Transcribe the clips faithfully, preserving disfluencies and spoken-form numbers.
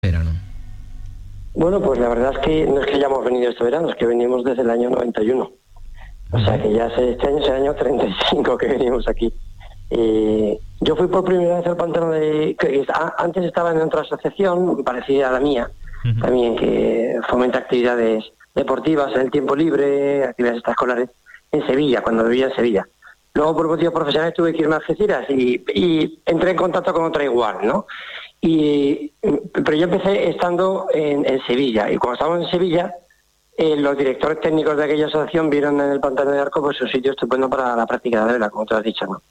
verano? Bueno, pues la verdad es que no es que hayamos venido este verano, es que venimos desde el año noventa y uno. O sea que ya hace, este año es el año treinta y cinco que venimos aquí. Eh, yo fui por primera vez al pantano de... Que, a, antes estaba en otra asociación parecida a la mía, uh-huh. también que fomenta actividades deportivas en el tiempo libre, actividades extraescolares, en Sevilla, cuando vivía en Sevilla. Luego, por motivos profesionales, tuve que irme a Algeciras y, y entré en contacto con otra igual, ¿no? Y, pero yo empecé estando en, en Sevilla, y cuando estábamos en Sevilla, eh, los directores técnicos de aquella asociación vieron en el Pantano de Arco pues un sitio estupendo para la práctica de la vela, como tú has dicho, ¿no?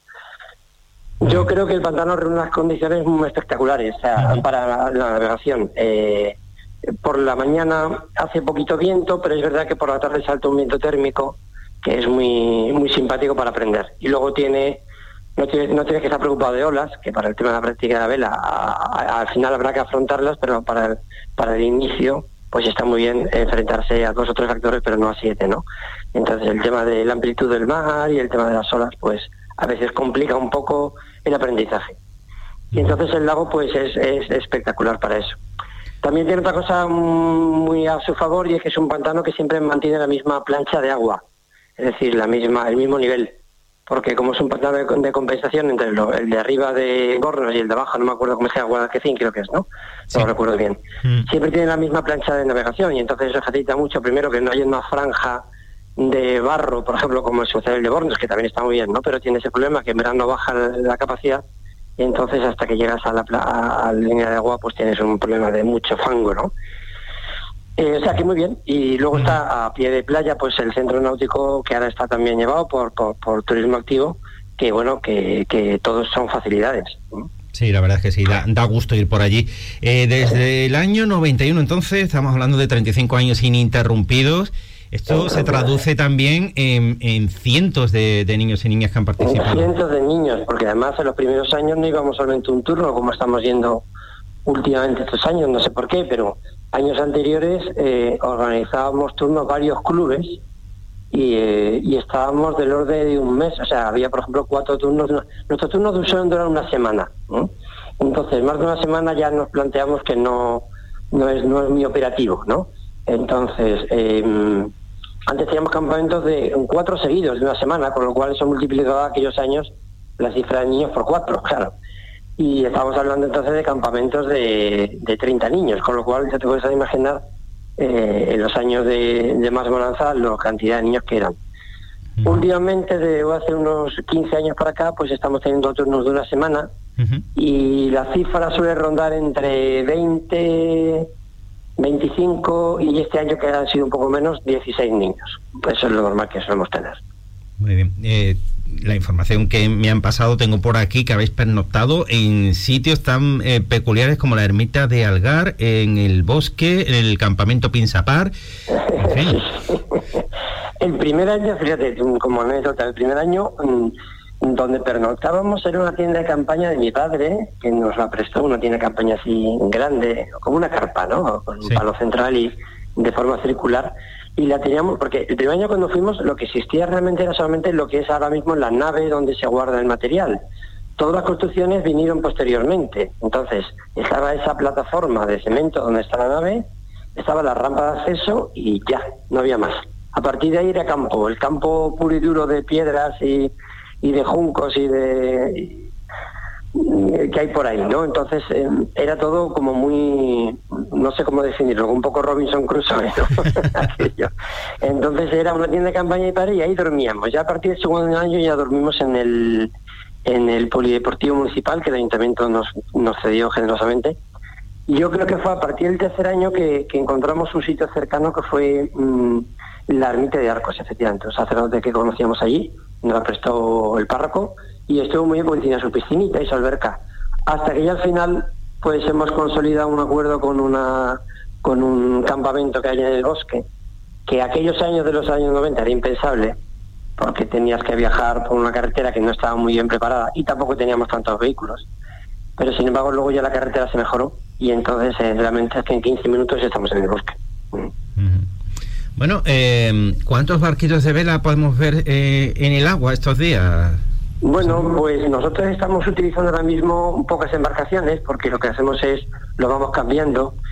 Yo creo que el pantano reúne unas condiciones muy espectaculares, o sea, para la, la navegación. Eh, por la mañana hace poquito viento, pero es verdad que por la tarde salta un viento térmico que es muy muy simpático para aprender. Y luego tiene no tienes no tienes que estar preocupado de olas, que para el tema de la práctica de la vela a, a, al final habrá que afrontarlas, pero para el, para el inicio pues está muy bien enfrentarse a dos o tres factores, pero no a siete, ¿no? Entonces el tema de la amplitud del mar y el tema de las olas, pues a veces complica un poco el aprendizaje. Y entonces el lago pues es, es espectacular para eso. También tiene otra cosa muy a su favor, y es que es un pantano que siempre mantiene la misma plancha de agua, es decir, la misma el mismo nivel, porque como es un pantano de, de compensación entre lo, el de arriba de Gornos y el de abajo, no me acuerdo cómo se llama, Guadalquivir creo que es, ¿no? Sí. No lo recuerdo bien. Mm. Siempre tiene la misma plancha de navegación, y entonces eso facilita mucho, primero, que no haya una franja de barro, por ejemplo, como el sucede el de Bornos, que también está muy bien, ¿no? Pero tiene ese problema que en verano baja la capacidad, y entonces hasta que llegas a la, a, a la línea de agua pues tienes un problema de mucho fango, ¿no? Eh, o sea que muy bien. Y luego está a pie de playa pues el centro náutico, que ahora está también llevado por, por, por turismo activo, que bueno, que, que todos son facilidades, ¿no? Sí, la verdad es que sí, da, da gusto ir por allí. Eh, desde el año noventa y uno, entonces, estamos hablando de treinta y cinco años ininterrumpidos. Esto se traduce también en, en cientos de, de niños y niñas que han participado. En cientos de niños, porque además en los primeros años no íbamos solamente un turno, como estamos yendo últimamente estos años, no sé por qué, pero años anteriores eh, organizábamos turnos varios clubes y, eh, y estábamos del orden de un mes. O sea, había por ejemplo cuatro turnos. Nuestros turnos suelen durar una semana, ¿no? Entonces, más de una semana ya nos planteamos que no, no, es, no es muy operativo, ¿no? Entonces, eh, antes teníamos campamentos de cuatro seguidos de una semana, con lo cual eso multiplicaba aquellos años la cifra de niños por cuatro, claro. Y estábamos hablando entonces de campamentos de, de treinta niños, con lo cual ya te puedes imaginar eh, en los años de, de más bonanza la cantidad de niños que eran. Uh-huh. Últimamente, de hace unos quince años para acá, pues estamos teniendo turnos de una semana, uh-huh. y la cifra suele rondar entre veinte... veinticinco, y este año que han sido un poco menos, dieciséis niños. Eso es lo normal que solemos tener. Muy bien. Eh, la información que me han pasado, tengo por aquí que habéis pernoctado en sitios tan eh, peculiares como la ermita de Algar, en el bosque, en el campamento Pinsapar. En fin. El primer año, fíjate, como anécdota, el primer año donde pernoctábamos era una tienda de campaña de mi padre, que nos la prestó, una tienda de campaña así grande, como una carpa, ¿no? Con un sí. palo central y de forma circular. Y la teníamos, porque el primer año cuando fuimos, lo que existía realmente era solamente lo que es ahora mismo la nave donde se guarda el material. Todas las construcciones vinieron posteriormente. Entonces, estaba esa plataforma de cemento donde está la nave, estaba la rampa de acceso y ya, no había más. A partir de ahí era campo, el campo puro y duro de piedras y y de juncos y de y, y, que hay por ahí, ¿no? Entonces eh, era todo como muy, no sé cómo definirlo, un poco Robinson Crusoe, ¿no? Entonces era una tienda de campaña y padre, y ahí dormíamos. Ya a partir del segundo año ya dormimos en el en el polideportivo municipal, que el ayuntamiento nos, nos cedió generosamente. Y yo creo que fue a partir del tercer año que, que encontramos un sitio cercano, que fue mmm, la ermita de Arcos, efectivamente, un sacerdote que conocíamos allí, nos la prestó el párroco, y estuvo muy bien porque tenía su piscinita y su alberca. Hasta que ya al final pues hemos consolidado un acuerdo con una con un campamento que hay en el bosque, que aquellos años de los años noventa era impensable, porque tenías que viajar por una carretera que no estaba muy bien preparada y tampoco teníamos tantos vehículos. Pero sin embargo luego ya la carretera se mejoró, y entonces eh, realmente es que en quince minutos estamos en el bosque. Uh-huh. Bueno, eh, ¿cuántos barquitos de vela podemos ver eh, en el agua estos días? Bueno, pues nosotros estamos utilizando ahora mismo pocas embarcaciones porque lo que hacemos es, lo vamos cambiando